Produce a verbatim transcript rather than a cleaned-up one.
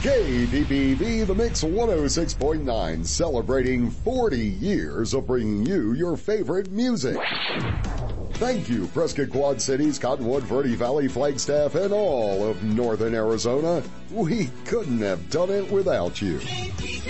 K P P V, The Mix one oh six point nine, celebrating forty years of bringing you your favorite music. Thank you, Prescott Quad Cities, Cottonwood, Verde Valley, Flagstaff, and all of Northern Arizona. We couldn't have done it without you.